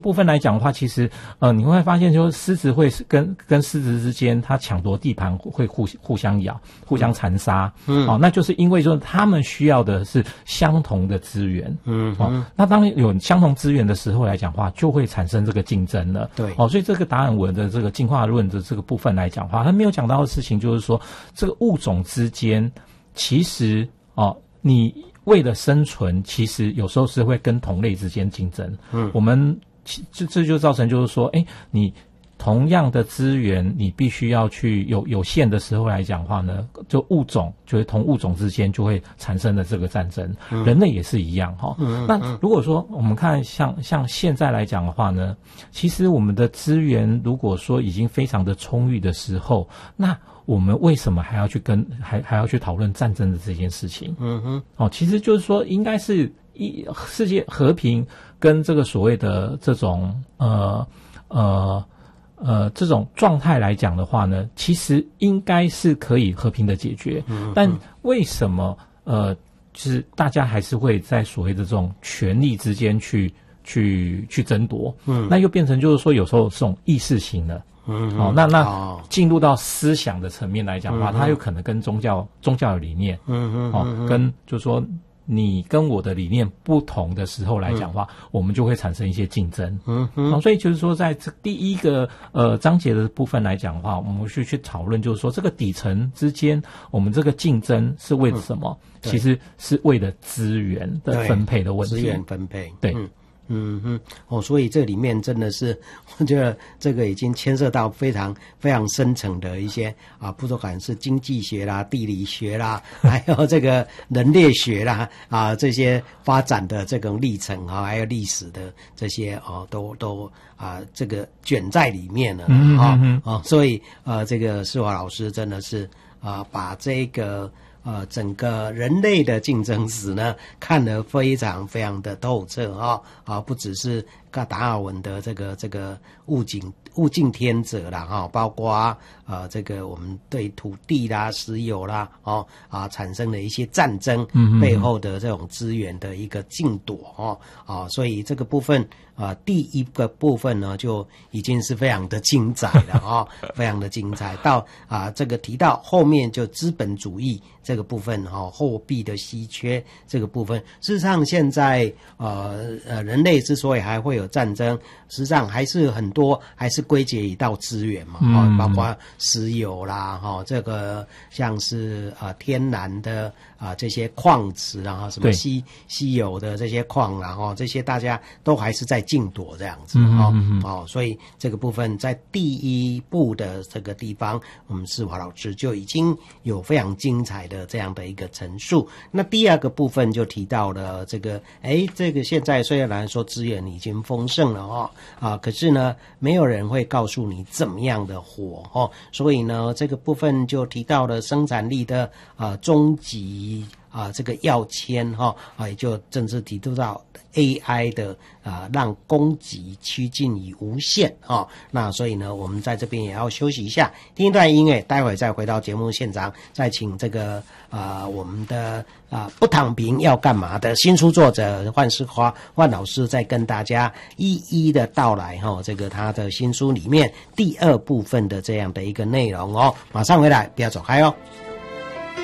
部分来讲的话，其实你会发现，就是狮子会跟狮子之间，它抢夺地盘会互相咬、互相残杀。那就是因为说他们需要的是相同的资源。那当有相同资源的时候来讲的话，就会产生这个竞争了。 对。 所以这个达尔文的这个进化论的这个部分来讲的话，他没有讲到的事情就是说，这个物种之间其实你为了生存，其实有时候是会跟同类之间竞争。我们这就造成就是说，你同样的资源，你必须要去有限的时候来讲的话呢，就物种就是同物种之间就会产生的这个战争。人类也是一样哈。那如果说我们看像现在来讲的话呢，其实我们的资源如果说已经非常的充裕的时候，那我们为什么还要去还要去讨论战争的这件事情？其实就是说，应该是世界和平跟这个所谓的这种这种状态来讲的话呢，其实应该是可以和平的解决。但为什么就是大家还是会在所谓的这种权力之间去争夺？那又变成就是说有时候这种意识型的。那进入到思想的层面来讲的话，它有可能跟宗教的理念，跟就是说你跟我的理念不同的时候来讲的话，我们就会产生一些竞争。所以就是说，在这第一个章节的部分来讲的话，我们去讨论，就是说这个底层之间，我们这个竞争是为了什么？其实是为了资源的分配的问题。 资源分配， 对。 所以这里面真的是，我觉得这个已经牵涉到非常非常深层的一些不管是经济学啦、地理学啦，还有这个人类学啦这些发展的这种历程还有历史的这些都这个卷在里面了所以这个世华老师真的是把这个整个人类的竞争史呢看得非常非常的透彻不只是达尔文的这个物竞天择啦包括这个我们对土地啦、石油啦产生的一些战争背后的这种资源的一个竞夺所以这个部分第一个部分呢就已经是非常的精彩了非常的精彩到这个提到后面就资本主义这个部分货币的稀缺这个部分，事实上现在人类之所以还会有战争，实际上还是很多还是归结于到资源嘛包括石油啦这个像是天然的这些矿池什么稀有的这些矿这些大家都还是在竞夺这样子所以这个部分在第一步的这个地方，我们世华老师就已经有非常精彩的这样的一个陈述。那第二个部分就提到了这个现在虽然说资源已经丰盛了可是呢没有人会告诉你怎么样的活所以呢这个部分就提到了生产力的终极这个要签也就正式提出到 AI 的让供给趋近于无限那所以呢我们在这边也要休息一下，听一段音乐，待会再回到节目现场，再请这个我们的不躺平要干嘛的新书作者万老师再跟大家一一的道来这个他的新书里面第二部分的这样的一个内容马上回来，不要走开